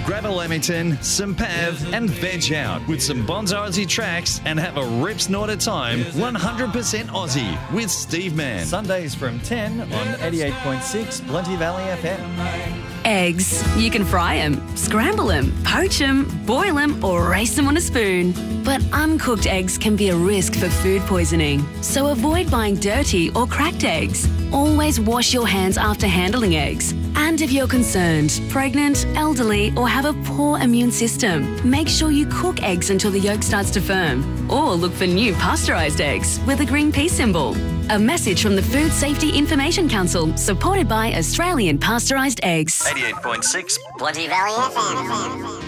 Grab a Lamington, some Pav and veg out with some Bonzo Aussie tracks and have a rip snort at time 100% Aussie with Steve Mann. Sundays from 10 on 88.6 Plenty Valley FM. Eggs. You can fry them, scramble them, poach them, boil them or race them on a spoon. But uncooked eggs can be a risk for food poisoning. So avoid buying dirty or cracked eggs. Always wash your hands after handling eggs. And if you're concerned, pregnant, elderly or have a poor immune system, make sure you cook eggs until the yolk starts to firm. Or look for new pasteurised eggs with a green peace symbol. A message from the Food Safety Information Council, supported by Australian Pasteurised Eggs. 88.6 Plenty Valley FM.